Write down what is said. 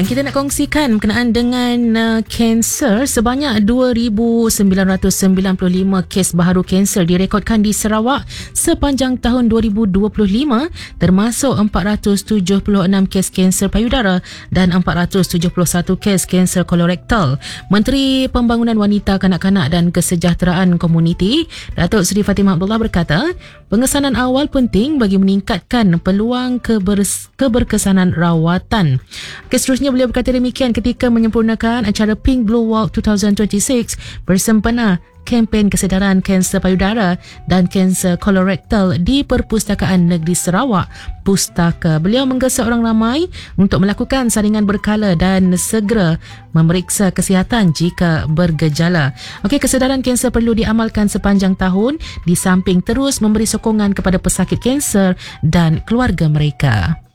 Dan kita nak kongsikan berkenaan dengan kanser. Sebanyak 2,995 kes baharu kanser direkodkan di Sarawak sepanjang tahun 2025, termasuk 476 kes kanser payudara dan 471 kes kanser kolorektal. Menteri Pembangunan Wanita, Kanak-kanak dan Kesejahteraan Komuniti, Datuk Seri Fatimah Abdullah berkata, pengesanan awal penting bagi meningkatkan peluang keberkesanan rawatan. Seterusnya beliau berkata demikian ketika menyempurnakan acara Pink Blue Walk 2026 bersempena kempen kesedaran kanser payudara dan kanser kolorektal di Perpustakaan Negeri Sarawak, Pustaka. Beliau menggesa orang ramai untuk melakukan saringan berkala dan segera memeriksa kesihatan jika bergejala. Okey, kesedaran kanser perlu diamalkan sepanjang tahun di samping terus memberi sokongan kepada pesakit kanser dan keluarga mereka.